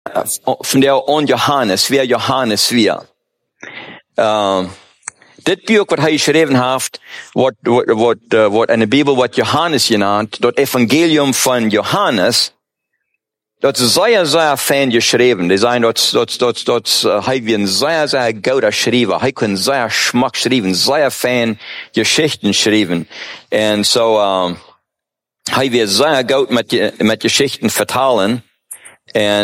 von der an Johannes, wer Johannes wir. Dit Buch, wat hij geschreven heeft, wat in de Bibel wat Johannes genannt, dat Evangelium van Johannes, dat is zeer fijn geschreven. Die zijn dat hij weer een zeer gouder schrijver. Hij kan zeer smak schrijven, zeer fijn Geschichten schrijven. En zo, hij weer zeer goed met Geschichten vertalen. En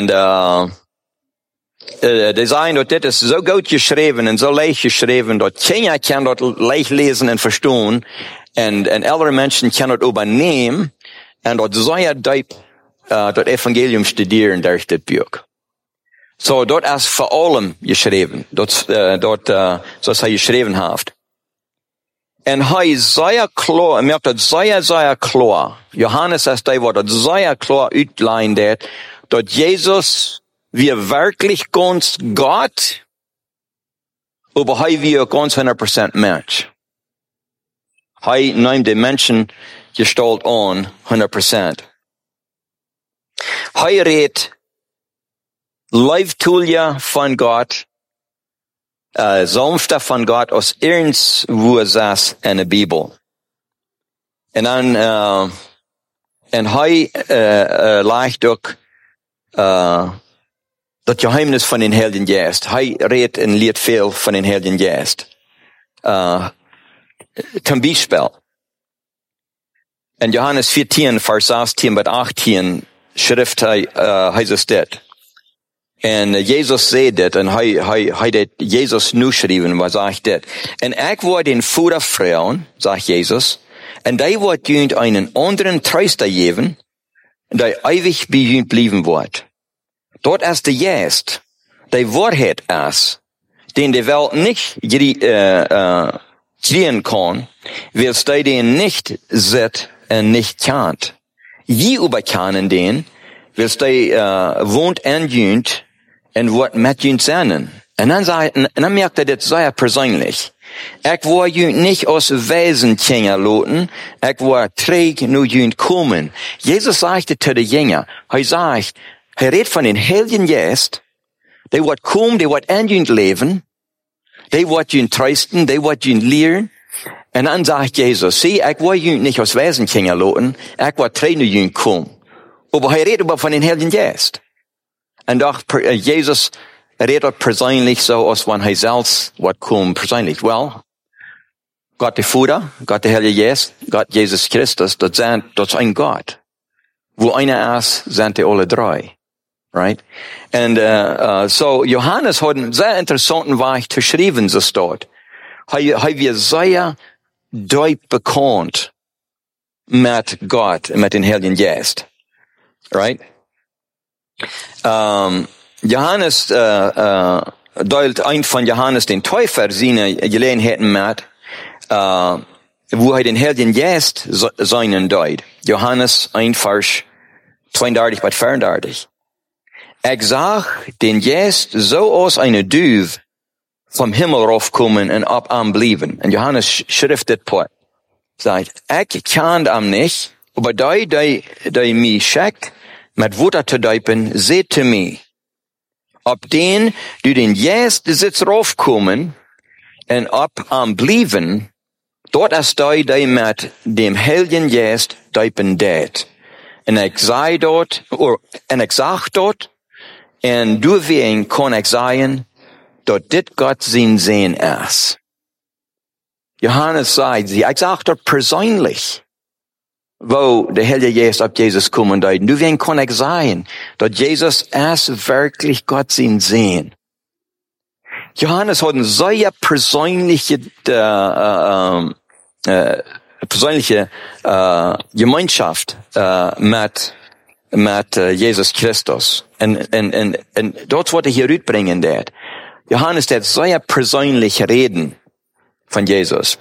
die zijn dat dit is zo goed geschreven en zo leicht geschreven, dat keiner kan dat leicht lezen en verstaan. En andere mensen kan dat overnemen. En dat zeer diep dat Evangelium studeren durch dit Buch. So, dat is voor allem geschreven. Zoals hij geschreven heeft. En hij zeer klar, merkt dat zeer klar. Johannes is die wat dat zeer klar uitlijnt, dat Jezus wir wirklich ganz Gott, aber hij wir ganz 100% Mensch. Hij neemt de Menschen gestalt aan 100%. Hij redt Leibtulja van God, sanfter van God als eens wo saß in de Bibel. En dan, en hij leicht ook, dat geheimnis van den Heiligen Geest. Hij redt en leert veel van den Heiligen Geest. Zum Beispiel. In Johannes 14, Vers 16 bis 18 schrift hij es dit. En Jezus zei dit, en hij deed Jezus nu schrijven, was zegt dit. En ik word den Vader vragen, zegt Jezus, en die wordt junt einen anderen Tröster geven, die ewig bij junt blijven wordt. Dat is de Geest, die Waarheid is, den de Welt nicht kriegen kann, weil die den nicht sieht und nicht kennt. Je aber kennen den, weil die wohnt in junt und wird mit junt sein. Und dann merkt das sehr persönlich. Ich war junt nicht aus Wesen kennen lassen, ich war träg nur junt kommen. Jesus sagte zu den Jüngern, hij redt van den Heiligen Geest, die wordt komen, die wordt in junt leven, die wordt junt trösten, die wordt junt leeren. En dan zegt Jezus, zie, ik wil junt niet als Wesen kennen laten, ik wil trainen junt komen. Maar hij redt over van den Heiligen Geest. En doch Jezus redt persoonlijk zo als wanneer hij zelfs wordt komen persoonlijk. Wel, Gott de Vader, Gott de Heilige Geest, Gott Jesus Christus, dat is een God. Wo einer is, zijn die alle drei. Right? And so Johannes hat einen sehr interessanten Weg geschrieben, so steht. Hij wird sehr deut bekannt mit Gott, mit den Heiligen Geist. Right? Johannes deelt ein von Johannes den Täufer seine Gelegenheiten mit, wo hij den Heiligen Geist seinen deut. Johannes 1 Vers 32 bis 34. Ik zag den Geest zo als eine Duif vom Himmel raufkommen und ab am blieben. Und Johannes schrift dit pot. Sagt, ik kan am nicht, aber die mich schickt, mit Wutter zu deupen, seht zu mir. Ob den, du den Geist sitzt raufkommen und ab am blieben, dort ist die mit dem Heiligen Geist deupen det. Und ich sag dort, en du wen kon ik zeggen, dat dit Gott zijn Sehen is. Johannes sagt, ik zag dat persoonlijk, wo de Heilige Geest op Jezus komen deed. Du wen kon ik zeggen, dat Jezus is wirklich Gott zijn Sehen. Johannes hat eine sehr persönliche Gemeinschaft mit Jesus Christus. En dort wordt hier uitbrengen dat. Johannes dat sehr persönlich reden von Jesus.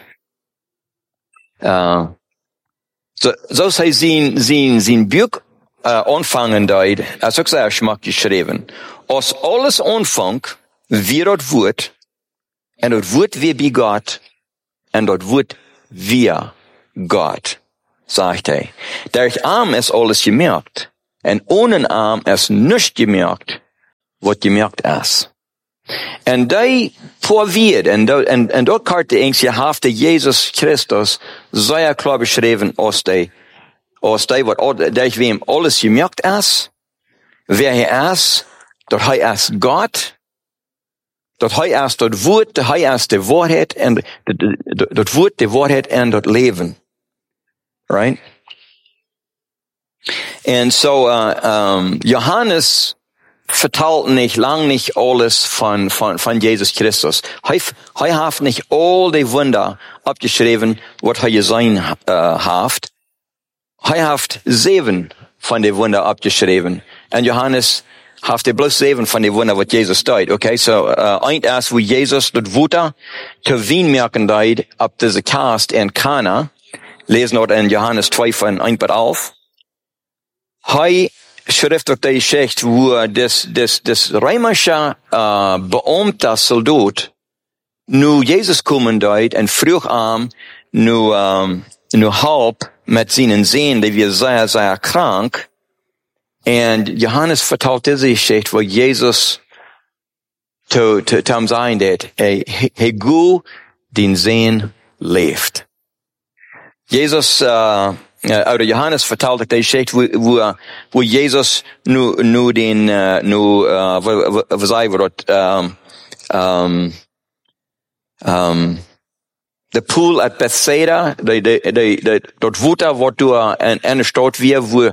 So sei sein Buch anfangen deed, als ook sehr schmack geschrieben. Als alles anfang, wie dat wordt, en dat wordt weer bij God, en dat wordt weer God, sagt hij. Durch Arm ist alles gemerkt. En ohne Arm ist nichts gemerkt, wat gemerkt is. En die probeert, en dat kart de eens, je heeft de Jezus Christus zeer klar beschreven als die wat wem alles gemerkt is, wer hij is, dat hij is God, dat hij is dat woord, hij is de waarheid, en dat woord, de waarheid en dat leven. Right? En so, Johannes vertelt nicht lang nicht alles von Jesus Christus. Hij heeft nicht all die Wunder abgeschreven, wat hij gezien heeft. Hij heeft 7 van die Wunder abgeschreven. En Johannes heeft bloß 7 van die Wunder, wat Jezus deed. Okay, so, eind is wo Jezus dat Wunder te wien merken deed, op deze kast in Kana. Lezen dort in Johannes 2 van 1 tot 11. Hij schrift ook die zegt, wo des römische Beamter Soldat nu Jezus komen deed en vroeg aan nu help met zijn zin, die wir sehr, sehr krank. En Johannes vertelt deze geschichte, wo Jezus te hem zei dat hij goed den zin leeft. Jezus, oder Johannes vertelt ook deze geschichte, wo Jezus nu wat zei we dat, de pool at Bethsaida, dat water wordt door een stad weer,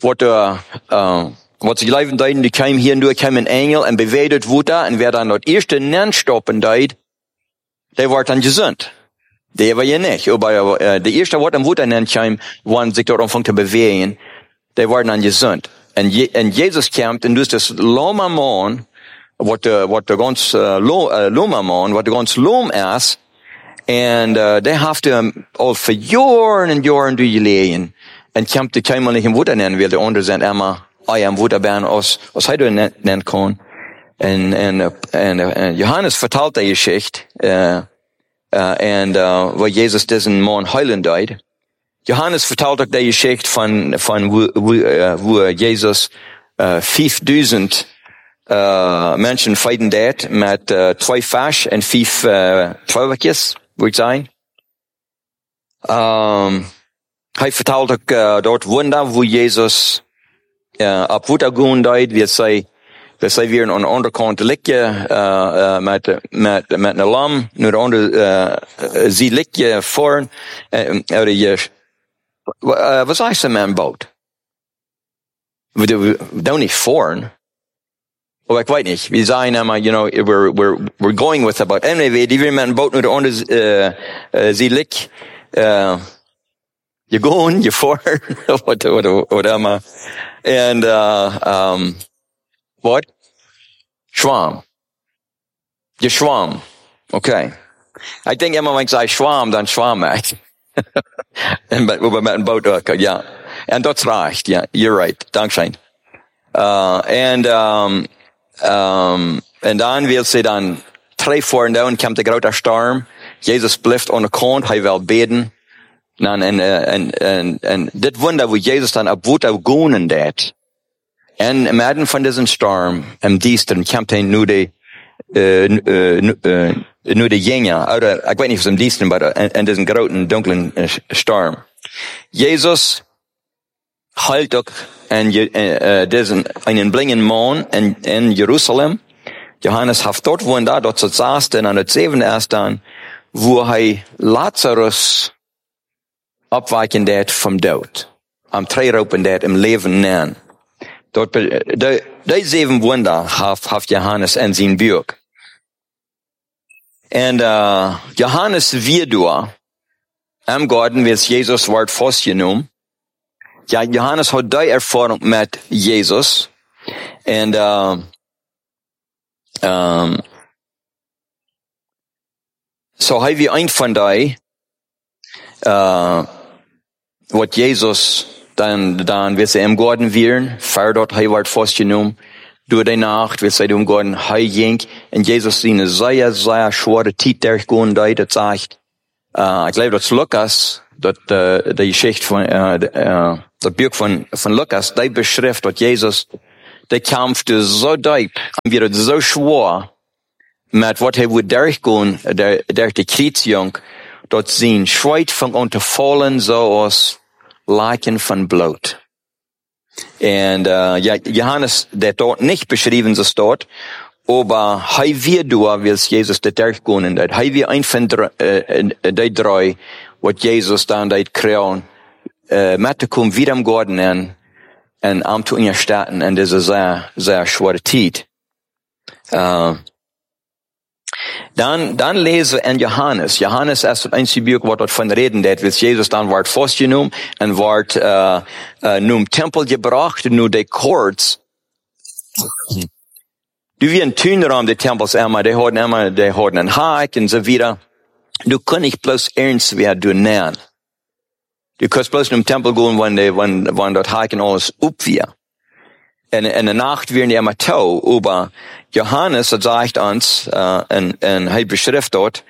wat ze leven deed, die kwam hier en door, kwam een engel en beweegt het water, en wer dan dat eerste nenstoppen deed, die wordt dan gezond. Die war ja nicht. Aber de eerste wat am water nenkwam, wanneer zich dort aanvangt te bewegen, die worden dan gezond. En Jezus kwam, en dus das lome man, wat de ganz lome man, wat de ganz loom is, en die heeft hem al voor jaren en jaren doorgelegen. En kwam de keimal niet in water nennen, wil de anderen zijn immer, I am water ben, als hij door nennen kon. En Johannes vertelt die geschichte, waar Jezus diesen man heilen deed. Johannes vertelt ook die geschichte van wo Jezus 5000 mensen feiten deed met 2 vis en 5 twijfeltjes, wil ik zeggen. Hij vertelt ook dort wunder, wo Jezus op water gaan deed, wie zei, dat zij weer aan de andere kant liggen met een lam, nu de andere ze liggen voor, wat zei ze met een boot? We doen niet voor. Oh, ik weet niet. We zijn maar, we're going with the boat. Anyway, die weer met een boot, nu de andere ze liggen, je gaan, je voor, whatever. En, what? Schwarm. Je schwarm. Okay. Ik denk immer, wenn ich sage schwarm, dann schwarm ich. En met een boot ook, ja. En dat reicht, ja. You're right. Dankzij. En dan wil ze dan 3 voren down, komt de grote storm. Jezus blijft aan de kant, hij wil beden. En dit wunder, wo Jezus dan op water gaan deed. En midden van deze storm, en diesteren, komt hij nu de jengen, ik weet niet of ze diesteren, maar en deze grote, donkere storm. Jezus heilt ook einen blinden man in Jeruzalem. Johannes heeft dort wunder, dort ze zaten aan het 7e is dan, wo hij Lazarus opweken deed van dood. Am 3 roepen deed, im leven nemen. Dort, die 7 Wunder heeft Johannes in zijn Buch. En Johannes wieder am Garten wird Jesus Wort vastgenomen. Ja, Johannes had die ervaring met Jesus. En so hij wie een van die wat Jesus dan wird sie im Garten werden, fahr dort, hij wordt vastgenomen, door de nacht, wird sie im Garten, hij ging, en Jesus zijn sehr, sehr schwere tijd durchgegaan, dat zegt, ik geloof dat Lukas, dat de geschichte van, dat Buch van Lukas, die beschrijft dat Jezus der kämpfte so diep, wird so schwer, met wat hij would durchgehen, durch die Kriegsjung, dort zijn Schweit fängt an zu fallen, so als Leichen von Blut. Und Johannes, der dort nicht beschrieben ist dort, aber hij wir da, wie Jesus das durchgehen und hij wir ein von die drei, wat Jesus dann dort kreuen, met te komen wieder im Garten en am zu ihnen starten, und das ist sehr, sehr schwere Zeit. Dann lesen wir in Johannes. Johannes ist das einzige Buch, was dort von reden, das wird Jesus dann ward festgenommen und ward nun Tempel gebracht, nur die Kurz. Du wie ein Tünraum des Tempels immer, die hatten einen Hack und so weiter. Du kannst nicht bloß ernst werden, du nähern. Du kannst bloß in den Tempel gehen, wenn dort Hack und alles up wir. In der Nacht werden die immer tau, aber Johannes, das sagt uns, in beschrift dort,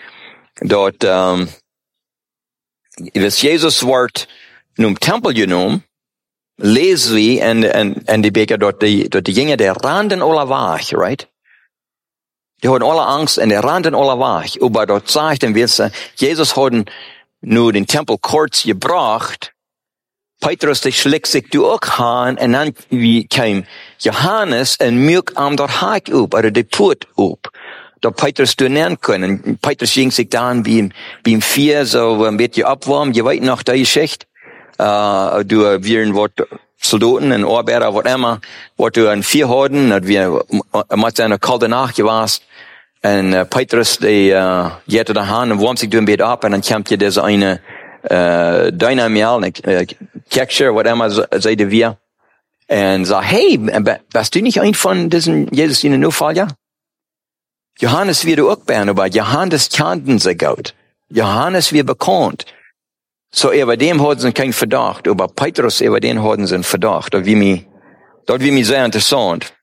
was Jesus wird in den Tempel genommen, lesen wir in die Beker dort die Jünger, die rannten alle weg, right? Die hatten alle Angst und die rannten alle weg. Aber dort sagt er, Jesus hat nur den Tempel kurz gebracht, Petrus, der schlägt sich du auch an, und dann wie kam Johannes und mög am dort Hack up, oder der Put up. Da Petrus du nennen können. Petrus ging sich dann beim Vier so ein bisschen abwarm, je weit nach der Geschichte. Du wären wat Soldaten und Arbeiter, was immer, wat du an Vier hatten, und wir mit seiner kalte Nacht gewasst. Und Petrus, der jette da Hand und warmt sich du ein bisschen ab, und dann kommt hier diese eine Dynamial, Kirche, was immer, seid wir, und sagt, hey, bist du nicht ein von diesen Jesus in den Notfall, ja? Johannes wird auch beern, aber Johannes kannten sie gut. Johannes wird bekannt. So, über dem hatten sie keinen Verdacht, aber Petrus, über den hatten sie einen Verdacht. Dort wie mir sehr interessant.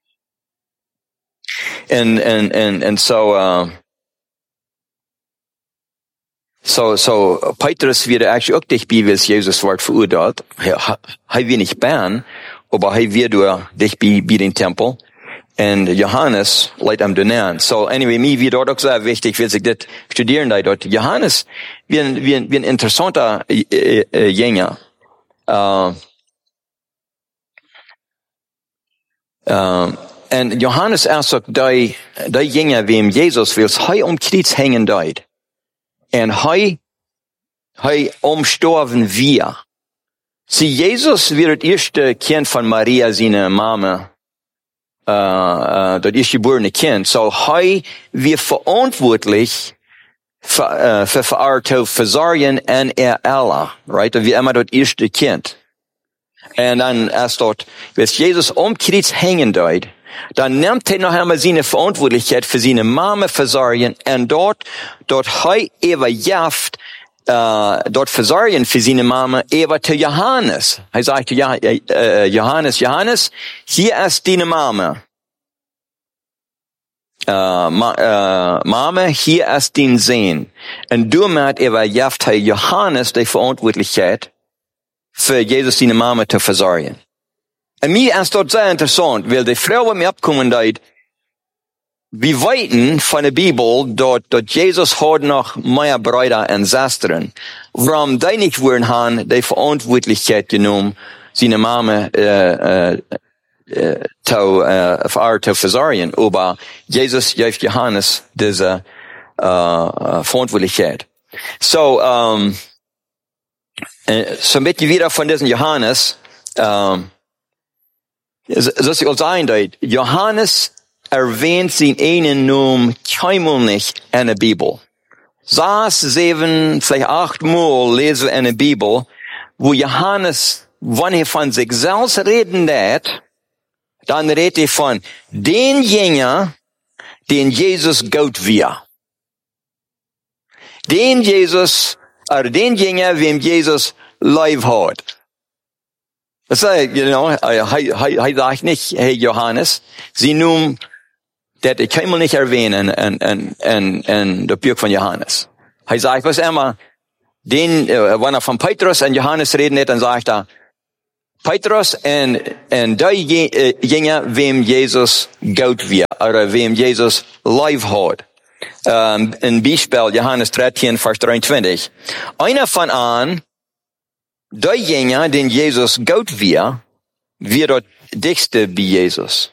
Und so, Petrus wird eigentlich auch dich bei, wie Jesus wird verurteilt. Er will nicht bern, aber er wird durch dich bei den Tempel. Und Johannes leidt am Dönern. So, anyway, mir wird dort auch sehr wichtig, will sich das studieren da dort. Johannes, wie ein interessanter Jünger. Und Johannes erst sagt, die Jünger, wem Jesus will, hei Kreuz hängen dort. Und hei umstorben wir. Sie, Jesus wird das erste Kind von Maria, seine Mama, das erste geborene Kind. So, hei wir verantwortlich für Versorgen und alle, right? Und wir immer das erste Kind. Und dann erst dort, wenn Jesus Kreuz hängen dort, dann nimmt er noch einmal seine Verantwortlichkeit für seine Mama versorgen, und dort hei jaft, dort versorgen für seine Mama zu Johannes. Er sagte, Johannes, hier ist deine Mama. Mama, hier ist dein Sohn. Und damit jaft Johannes die Verantwortlichkeit für Jesus seine Mama zu versorgen. Und mir ist dort sehr interessant, weil die Frau mir abkommen dort, wir weiten von der Bibel, dort Jesus hat noch mehr Brüder und Schwestern. Warum die nicht wollen haben, die Verantwortlichkeit genommen, seine Mama, zu versorgen. Aber Jesus gibt Johannes diese, Verantwortlichkeit. So ein bisschen wieder von diesem Johannes, so soll sein, dass Johannes erwähnt seinen einen Namen keinmal nicht in der Bibel. 6, 7, vielleicht 8 Mal lesen wir in der Bibel, wo Johannes, wenn er von sich selbst reden wird, dann redet er von den Jünger, den Jesus Gott wir. Den Jünger, wem Jesus Leib hat. Das heißt, er sagt nicht, hey Johannes, sie nun, der ich kann mal nicht erwähnen in der Buch von Johannes. Er sagt, was immer, wenn er von Petrus und Johannes reden, dann sagt er, Petrus en die Jünger, wem Jesus goud wir, oder wem Jesus lief hat. Ein Beispiel, Johannes 13, Vers 23. Einer von an, die Jünger, den Jesus goud wir dort dichtste bei Jesus.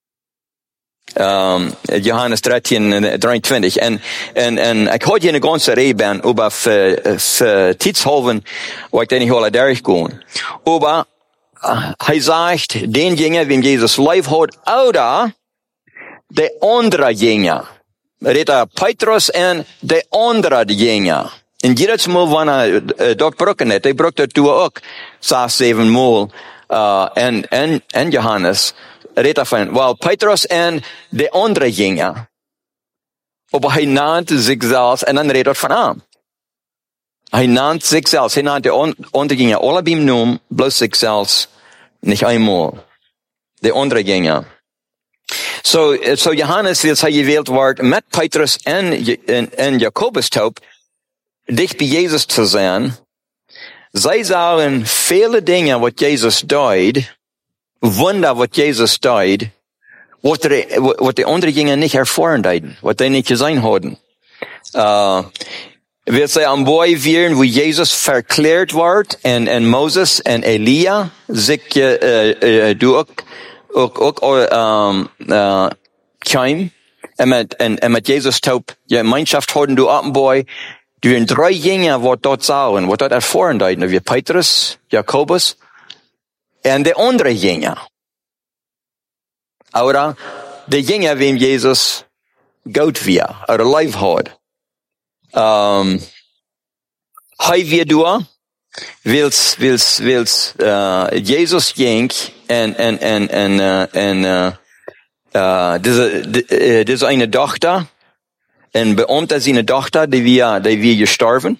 Johannes 13, 23. En ik had hier een ganze reden over für Tidshalven, wo ich den nicht alle durchgehen. Aber hij sagt, den Jünger, wem Jesus lief hat, oder de andere Jünger. Redt Petrus en de andere Jünger. En jedes Mal, wanneer dat brokken het, hij brokt het toen ook 6, 7 Mal, en Johannes, redt van, wel, Petrus en de andere Jünger. Aber hij naant zichzelf, en dan redt het van aan. Hij naant zichzelf, hij naant de andere Jünger, alle bij hem noemen, bloos zichzelf, nicht einmal. De andere Jünger. So Johannes, wie hij gewählt wordt, met Petrus en Jakobus taub, dicht bij Jezus te zijn. Zij zagen vele dingen wat Jezus deed, Wunder wat Jezus deed, wat de andere Jünger nicht erfahren deden, wat die nicht gesehen hadden. Wir sehen am Boy werden, wo Jesus verklärt wird, en Moses en Elia sich kwam, en met Jesus taub Gemeinschaft hadden du op een boy. Er waren 3 Jünger, wat dort zagen, wat dort erfahren deden, wie Petrus, Jakobus, en de andere Jünger. Oder de Jünger, wem Jesus goud wir, oder lief had. Hij weer door, wils Jesus jink, deze eine dochter, en beamte zijn dochter, die wir gestorven.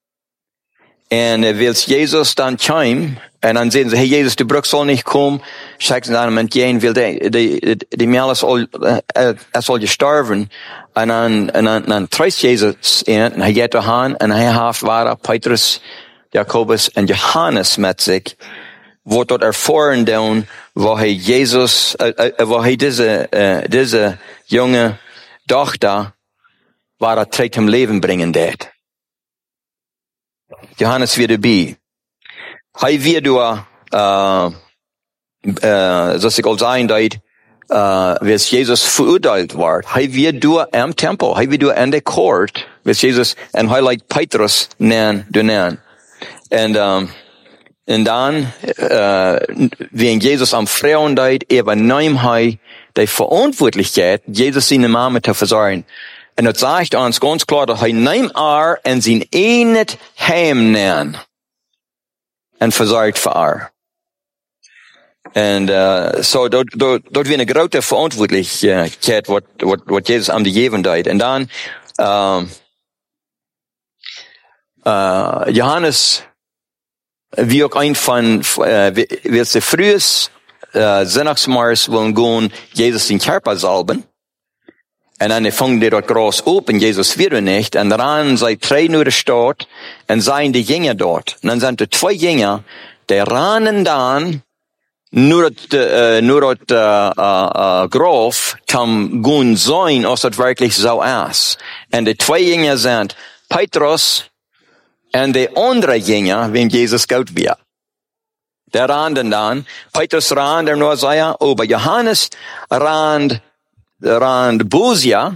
En wils Jesus dan kwam, en dan zeiden ze, hey Jezus, de brug zal niet komen. Schijken ze aan hem entgegen, wil die Mädels zal gestorven. En dan treist Jezus in, en hij gaat eraan, en hij heeft waren Petrus, Jakobus en Johannes met zich. Wordt dat ervaren doen, waar hij Jezus, waar hij deze jonge dochter, waar hij terug hem leven brengen deed. Johannes weer erbij. Hij weer door, zoals ik al zei, dat als Jezus veroordeeld wordt, hij weer door am tempel, hij weer door in de koord, als Jezus, en hij lijkt Petrus doen. En dan, wie Jezus am Frauen deed, überneemt hij de verantwoordelijkheid, Jezus zijn mama te verzorgen. En dat zegt ons ganz klar, dat hij neemt haar en zijn eenheid heim neemt. En verzorgt voor haar. En so dat weer een grote verantwoordelijkheid wat Jezus aan de geven deed. En dan Johannes wie ook een van wie ze frühes zondagsmars willen gaan Jezus in Körper salben. En dan vangen die dat gras op en Jezus weer niet. En dan zijn 3 naar de stad en zijn de Jünger dort. En dan zijn er 2 Jünger, die rennen dan nur dat graf kan gaan zijn als het werkelijk zo is. En de 2 Jünger zijn Petrus en de andere Jünger, wem Jezus goud weer. Die rennen dan, Petrus rand er nur zei, aber Johannes rand Bosia,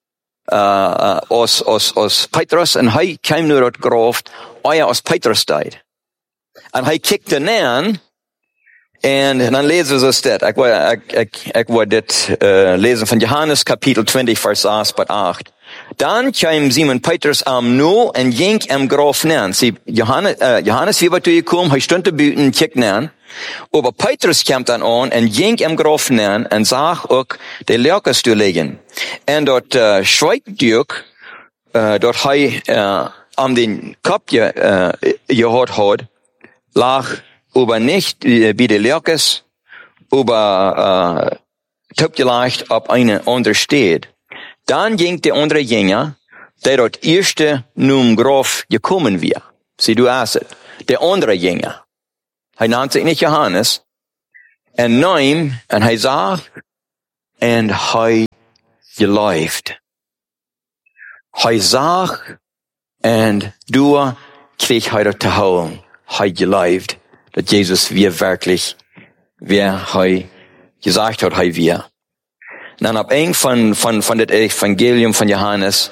als Petrus, en hij kwam naar dat graf, als Petrus deed. En hij kijkte neer, en dan lezen we dit. Ik wil dit lezen van Johannes kapitel 20, vers 6 tot 8. Dan kwam Simon Petrus am nu en ging am graf neer. Johannes wie wat gekomen, hij stond te buiten, kijkt neer. Aber Petrus kwam dan aan en ging am graf neer en zag ook de lijken te liggen. En dat schwijtduik, dat hij aan den kop gehad had, lag aber nicht bij de lijkes, aber topgelegt op een andere stad. Dan ging de andere Jünger, der dat eerste num graf gekommen weer. Zie du as het. De andere Jünger. Hij naamt zich niet Johannes. En neem, en hij zag, en hij geloofde. Hij zag, en door kreeg hij dat te houden. Hij geloofde, dat Jezus weer werkelijk, wer hij gezegd had, hij weer. En dan op een van het evangelium van Johannes,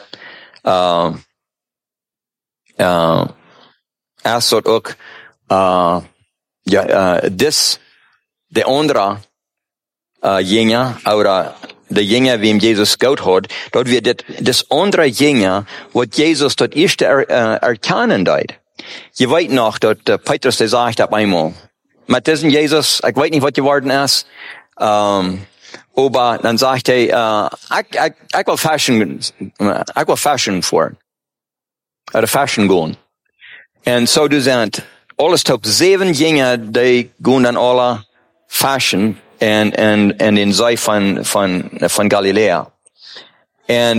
er staat ook, de andere jongen, oder de jongen wem Jezus goud had, dat we dit andere jongen, wat Jezus tot eerste erkennen deed. Je weet nog, dat Petrus zegt op eenmaal, met diesen Jezus, ik weet niet wat geworden is, aber dan zegt hij, ik wil fashion voor. Uit de fashion gaan. En zo dus het, alles top 7 jongen, die gaan dan alle fashion en in zij van Galilea. En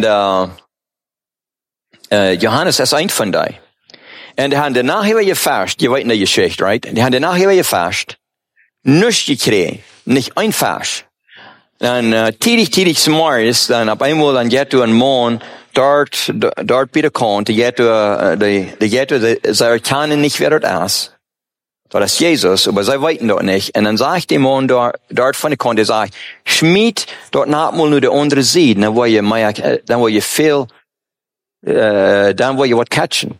Johannes is een van die. En die hadden daarna heel je vast, je weet niet je zegt, right? Die hadden daarna heel je vast, niets gekregen, niet een vast. En tidig s'morgens, dan op eenmaal dan gaat een man dort bij de kant, ze herkennen niet wer dat is. Dat is Jezus, aber zij weten dat niet. En dan zegt die man dort van de kant, die zegt, schmied dort nachtmaal nu de andere zijde, dan wil je veel, dan wil je wat catchen.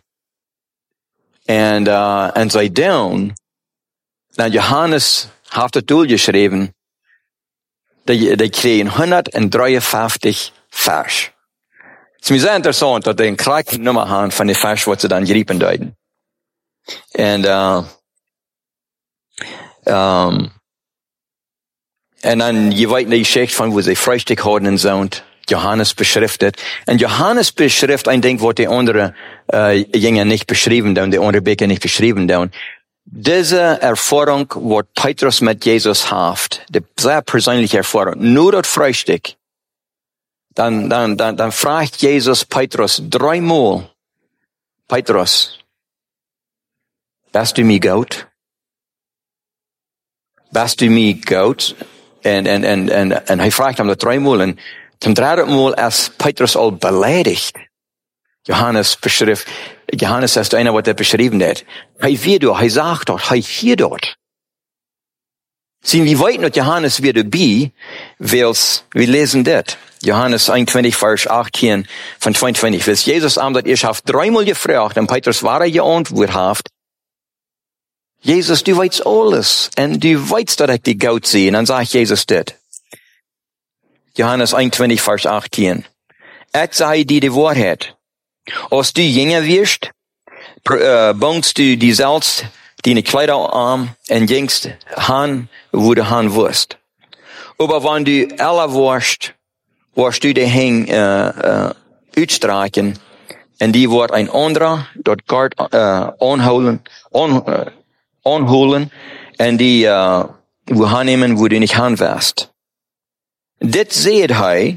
En zij doen, dan Johannes heeft het doel geschreven, die kregen 153 vers. Het is mij zeer interessant dat die een correct nummer hebben van de vers wat ze dan geriepen duiden. En dan, je weet niet zegt van, wo ze vrijstig hadden en zo, Johannes beschrift het. En Johannes beschrift een ding wat die andere jongen niet beschreven doen, die andere beker niet beschreven doen. Deze ervaring wat Petrus met Jezus heeft, de zeer persoonlijke ervaring, nur dat vrijstig, dan vraagt Jezus Petrus 3 maal, Petrus, bist du mij goud? Bist du mij goud? En hij vraagt hem dat 3 maal, en ten 3e maal is Petrus al beledigd. Johannes is de ene wat hij beschreven heeft. Hij weet dat, hij zegt dat, hij hier dat. Zien we weten dat Johannes weer erbij, wils, we lezen dit. Johannes 21, vers 18 van 22. Wils Jezus aan dat eerst heeft 3 maal gevraagd, en Petrus waar hij geantwoord heeft. Jezus, du weet alles, en du weet dat ik die goud zie. En dan zegt Jezus dit. Johannes 21, vers 18. Ik zei die de waarheid. Als du jünger wirst, bangst du die selbst deine Kleider an und gingst han, wo du han wirst. Aber wenn du älter wirst du die Hang uitstreichen, und die wird ein anderer dort Gott anholen, und die wo hannehmen, wo du nicht han wirst. Dit seht hij,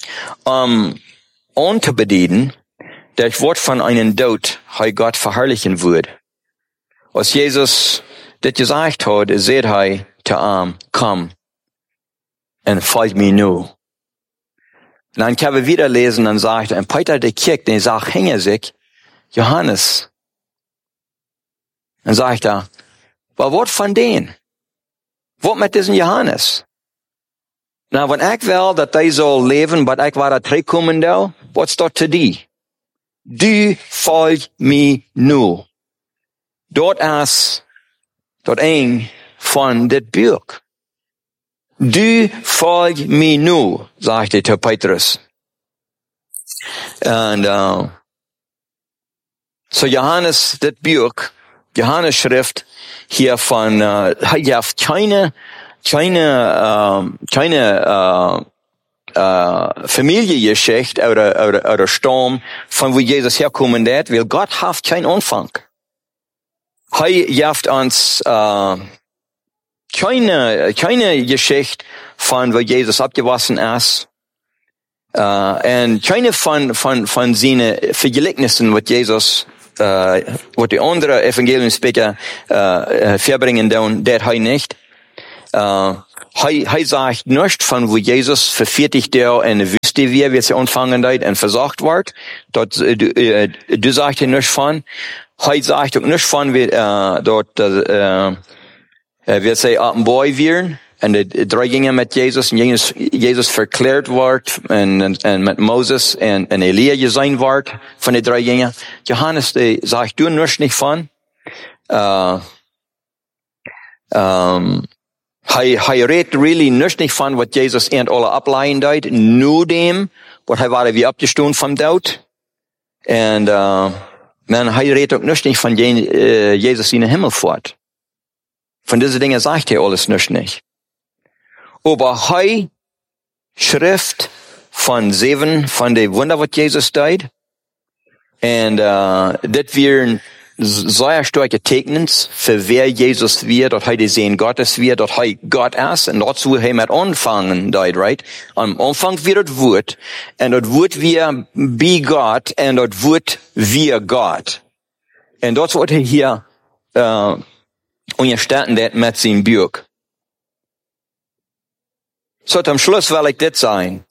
an te bedienen, dat Wort von einem Tod hij Gott verherrlichen würde. Als Jesus dit gesagt hat, seht hij te ihm, komm, en folg mir nu. En dan kan we wieder lesen, dan sagt en Peter de kijkt, en sagt, hänge sich, Johannes. En sagt wat van den? Wat met diesen Johannes? Nou, wanneer ik wil dat hij zal leven, wat ik waar dat terugkomen wil, wat staat te die? Du volg mij nu. Dat is dat een van dit boek. Du volg mij nu, zegt hij te Petrus. En so Johannes, dit boek, Johannes schrift hier van, hij heeft keine Familiengeschichte oder Stamm von wo Jesus herkommen ist, weil Gott hat keinen Anfang. Hij heeft uns keine Geschichte von wo Jesus abgewassen ist, und keine von seinen Vergleichnissen, was Jesus was die andere Evangelien später verbringen, das er nicht. Er sagt nicht von, wo Jesus für 40 Jahre in der Wüste war, wie sie anfangen hat und versorgt wird. Dort, du sagst nicht von. Er sagt auch nicht von, wie dort, wie sie ab dem Boy wären. Und die drei gingen mit Jesus, und Jesus verklärt wird, und mit Moses und Elia gesehen wird, von den drei gingen. Johannes, sagt du nicht von. Hij redt really nicht von, was Jesus en alle ableiden deed, nur dem, wat hij war wie abgestoßen vom Tod. Und, hij redt auch nicht von Jesus in den Himmel fort. Von diesen Dingen sagt er alles nicht. Aber hij schrift von 7, von den Wunder, was Jesus deed. Und, das wären sehr starke Teekens für wer Jesus wird, dort hij de Seen Gottes wird, dort hij Gott ist, und dort so hij met anfangen deed, right? Am Anfang wird het Wort, und dort Wort wir bei Gott, und dort Wort wir Gott. Und dort wird er hier, unterstanden dat mit seinem Buch. So, am Schluss will ich das sagen.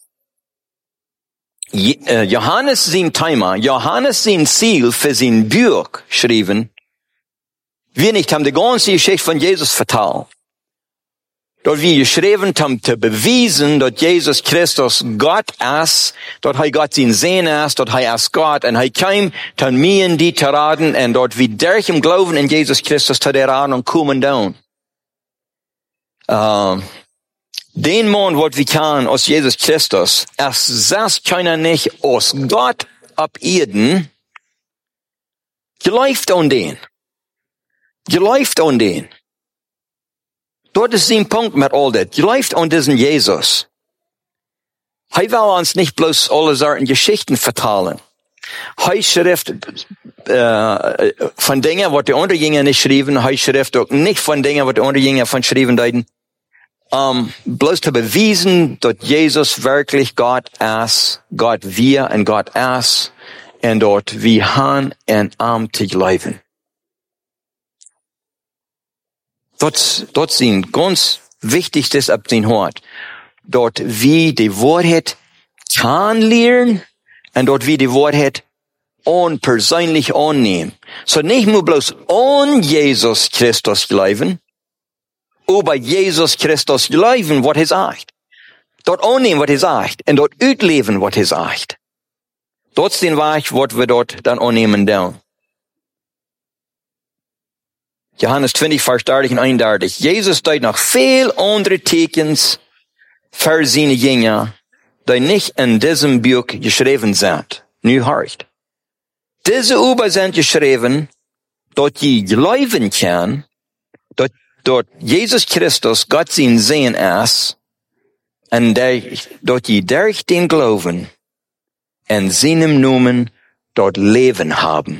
Johannes sein Thema, Johannes sein Ziel für sein Buch schrieben, wir nicht haben die ganze Geschichte von Jesus vertalt. Dort wir geschrieben haben, zu beweisen, dass Jesus Christus Gott ist, dort er Gott sein Sehen ist, dort er ist Gott, und er kam, dann mir die zu raten, und dort wir durch im Glauben in Jesus Christus zu der Raten und kommen down. Den Mann, was wir kennen aus Jesus Christus, es sagt keiner nicht aus Gott ab Erden, geläuft an den. Geläuft an den. Dort ist ein Punkt mit all das. Geläuft an diesen Jesus. Er will uns nicht bloß alle Sorten Geschichten vertellen. Er schrift von Dingen, was die anderen Jünger nicht schrieben. Er schrift auch nicht von Dingen, was die anderen Jünger von schrieben deuten. Bloß zu beweisen, dass Jesus wirklich Gott ist, Gott wir und Gott ist, und dort wir haben und zu leben. Dort sind ganz wichtigstes ab den Hort. Dort wie die Wahrheit kann lernen, und dort wie die Wahrheit persönlich annehmen. So nicht nur bloß an Jesus Christus leben, über Jesus Christus leben, was er sagt. Dort annehmen, was er sagt. Und dort utleben, was er sagt. Dort ist den Weg, was wir dort dann annehmen dürfen. Johannes 20, Vers 30 und 31. Jesus deut noch viel andere Tekens für seine Jünger, die nicht in diesem Buch geschrieben sind. Nu hört. Diese über sind geschrieben, dort die glauben kann, dort Jesus Christus Gott sein Sehen ist, und dort die durch den Glauben in seinem Namen dort Leben haben.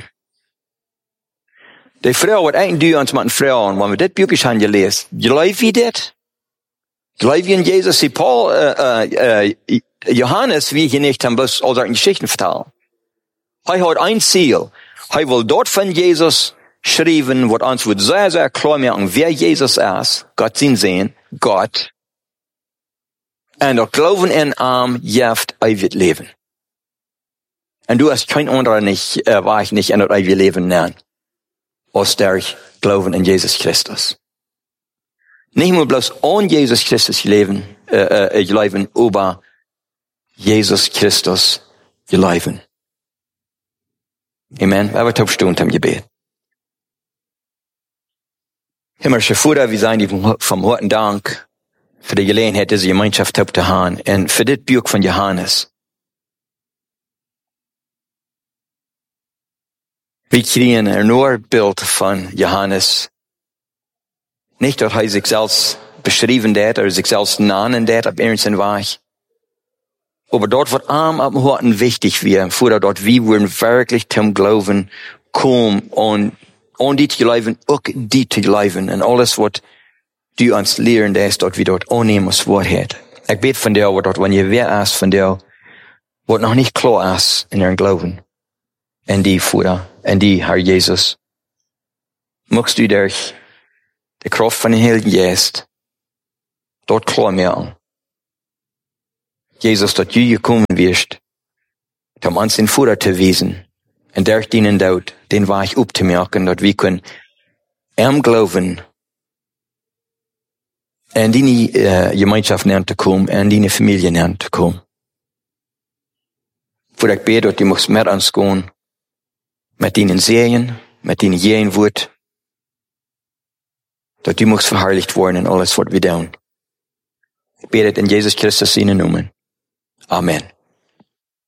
Die Frau, was eigentlich du uns mit den Frauen, wenn wir das Buch haben gelesen, glaubt ihr das? Glaubt ihr in Jesus? Sie Paul, Johannes, wie hier nicht haben bloß all solche Geschichten vertellen. Er hat ein Ziel. Er will dort von Jesus schreiben, was uns wird sehr, sehr klar machen, wer Jesus ist, Gott sein Sehen, Gott. Und dort Glauben in ihm jeft ewig Leben. Und du hast kein anderer nicht, war ich nicht in das ewige Leben nennen, aus der Glauben in Jesus Christus. Nicht nur bloß an Jesus Christus leben, über Jesus Christus leben. Amen. Wir haben Stunden im Gebet. Himmlischer Vater, wir sagen dir vom harten Dank für die Gelegenheit, diese Gemeinschaft zu haben und für das Buch von Johannes. Wir kriegen ein nur Bild von Johannes. Nicht, dass er sich selbst beschrieben hat oder sich selbst nahen hat, ab irgendeinem Weg. Aber dort, was am Harten wichtig wäre, vor dort, wie wir wirklich zum Glauben kommen und die zu leben, auch die zu leben. Und alles, was du uns lehren, ist dort, wie dort annehmen, was Wahrheit. Ich bete von dir, aber dort, wenn ihr wer ist von dir, was noch nicht klar ist in ihrem Glauben. en die Vader, en die Herr Jesus. Mocht du durch de kracht van de Heilige Geest dort klar maken. Jesus, dat u gekomen wirst, om ons den Vader te wijzen, en durch dienen dood den Weg op te maken, dat we kunnen geloven, en die gemeenschap aan te komen, en die familie aan te komen. Voordat ik bid dat je mocht met ons gaan, met die zeeën, met die geen woord, dat u mocht verherrlicht worden in alles wat we doen. Ik bid het in Jezus Christus zijn naam. Amen.